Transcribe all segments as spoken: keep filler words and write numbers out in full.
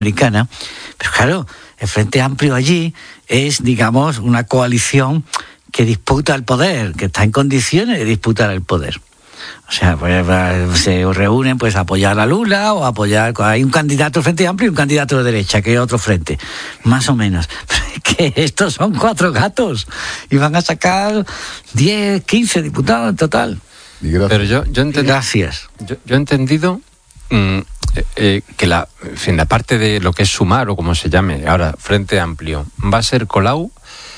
americana, pero claro, el Frente Amplio allí es, digamos, una coalición que disputa el poder, que está en condiciones de disputar el poder. O sea, pues, se reúnen pues a apoyar a Lula o a apoyar... Hay un candidato del Frente Amplio y un candidato de derecha, que es otro frente, más o menos. Que estos son cuatro gatos y van a sacar diez, quince diputados en total. Pero yo, yo entendí, Gracias. Yo, yo he entendido mmm, eh, eh, que la, en fin, la parte de lo que es sumar, o como se llame ahora, Frente Amplio, va a ser Colau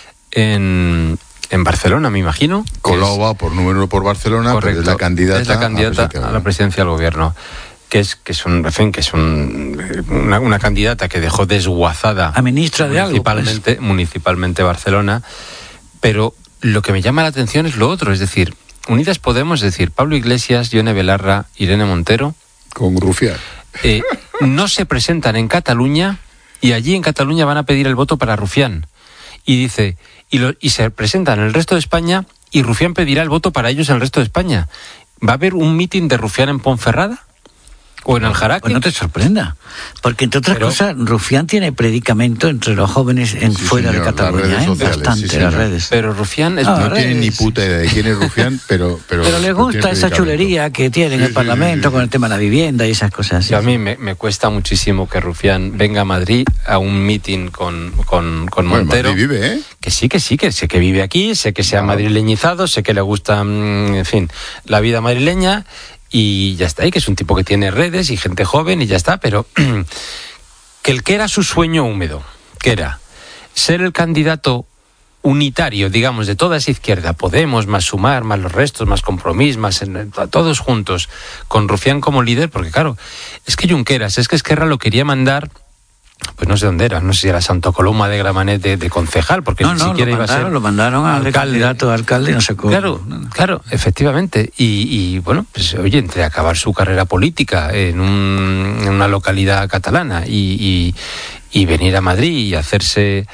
en... En Barcelona, me imagino. Colau va por número por Barcelona, correcto, pero es la candidata, es la candidata a, a la presidencia del gobierno. Que es, que es, un, en fin, que es un, una, una candidata que dejó desguazada a ministra de municipalmente, algo, pues. municipalmente Barcelona. Pero lo que me llama la atención es lo otro, es decir, Unidas Podemos, es decir, Pablo Iglesias, Yone Belarra, Irene Montero. Con Rufián. Eh, no se presentan en Cataluña y allí en Cataluña van a pedir el voto para Rufián. Y dice... Y, lo, y se presentan en el resto de España y Rufián pedirá el voto para ellos en el resto de España. ¿Va a haber un mitin de Rufián en Ponferrada? ¿O en Aljaraque? Pues no te sorprenda, porque entre otras Pero, cosas Rufián tiene predicamento entre los jóvenes en sí, fuera señor, de Cataluña, ¿eh? Sociales, bastante sí, las redes. Pero Rufián es... No, no tienen ni puta idea de quién es Rufián, pero... Pero, pero les gusta esa chulería que tiene en sí, el Parlamento sí, sí, sí. con el tema de la vivienda y esas cosas. Sí, a mí me, me cuesta muchísimo que Rufián venga a Madrid a un mitin con, con, con bueno, Montero. Madrid vive, ¿eh? Que sí, que sí, que sé que vive aquí, sé que se ha no. madrileñizado, sé que le gusta, en fin, la vida madrileña... Y ya está, y que es un tipo que tiene redes y gente joven y ya está, pero que el que era su sueño húmedo, que era ser el candidato unitario, digamos, de toda esa izquierda, Podemos, más Sumar, más los restos, más Compromís, más en, todos juntos, con Rufián como líder, porque claro, es que Junqueras, es que Esquerra lo quería mandar... Pues no sé dónde era, no sé si era Santo Coloma de Gramenet de, de concejal, porque no, ni no, siquiera lo iba mandaron, a ser... lo mandaron al alcalde, candidato a alcalde, no sé cómo. Claro, claro, efectivamente. Y, y bueno, pues oye, entre acabar su carrera política en, un, en una localidad catalana y, y, y venir a Madrid y hacerse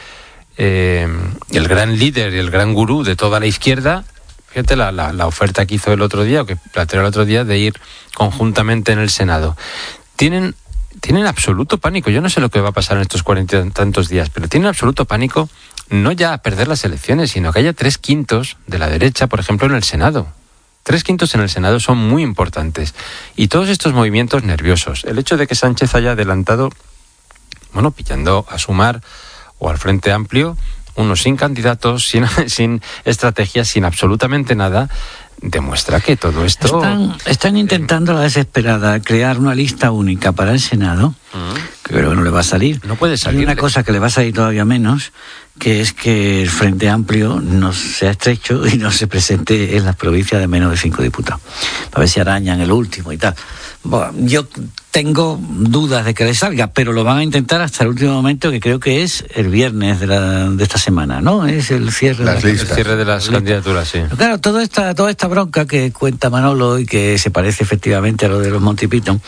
eh, el gran líder y el gran gurú de toda la izquierda, fíjate la, la, la oferta que hizo el otro día, o que planteó el otro día, de ir conjuntamente en el Senado. Tienen... Tienen absoluto pánico, yo no sé lo que va a pasar en estos cuarenta y tantos días, pero tienen absoluto pánico no ya a perder las elecciones, sino que haya tres quintos de la derecha, por ejemplo, en el Senado. Tres quintos en el Senado son muy importantes. Y todos estos movimientos nerviosos, el hecho de que Sánchez haya adelantado, bueno, pillando a Sumar o al Frente Amplio, unos sin candidatos, sin, sin estrategia, sin absolutamente nada, demuestra que todo esto... Están, están intentando a la desesperada crear una lista única para el Senado, uh-huh. que creo que no le va a salir. No puede salir. Y una cosa que le va a salir todavía menos, que es que el Frente Amplio no sea estrecho y no se presente en las provincias de menos de cinco diputados. Para ver si arañan el último y tal. Bueno, yo tengo dudas de que le salga, pero lo van a intentar hasta el último momento, que creo que es el viernes de, la, de esta semana, ¿no? Es el cierre, las de, las el cierre de las candidaturas, sí. Pero claro, toda esta, toda esta bronca que cuenta Manolo y que se parece efectivamente a lo de los Monty Python,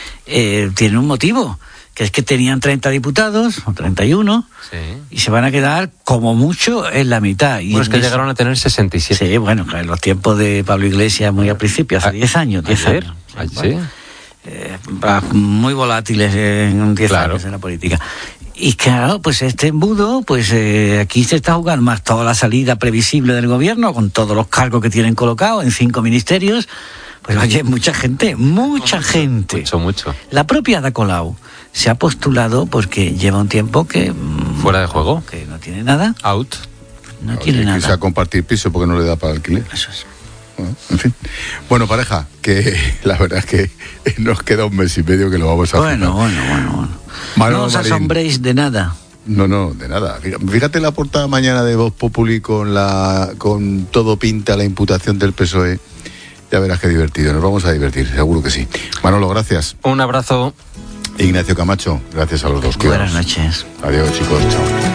eh, tiene un motivo, que es que tenían treinta diputados, o treinta y uno, sí. y se van a quedar como mucho en la mitad. Y bueno, es que eso, llegaron a tener sesenta y siete. Sí, bueno, en los tiempos de Pablo Iglesias, muy al principio, hace diez años, diez años. Sí. Bueno, eh, muy volátiles en diez claro. años en la política. Y claro, pues este embudo, pues eh, aquí se está jugando más toda la salida previsible del gobierno, con todos los cargos que tienen colocados en cinco ministerios. Pues oye, mucha gente, mucha mucho, gente. Mucho, mucho. La propia Ada Colau se ha postulado porque lleva un tiempo que... ¿Fuera de juego? Que no tiene nada. Out. No, no tiene tiene que nada. irse a compartir piso porque no le da para alquiler. Eso es. Bueno, en fin. Bueno, pareja, que la verdad es que nos queda un mes y medio que lo vamos a hacer. Bueno, bueno, bueno, bueno. Manolo no os Marín. asombréis de nada. No, no, de nada. Fíjate la portada mañana de Voz Populi con la con todo pinta la imputación del P S O E. Ya verás qué divertido. Nos vamos a divertir, seguro que sí. Manolo, gracias. Un abrazo. Ignacio Camacho, gracias a los dos. Buenas noches. Adiós, chicos. Chao.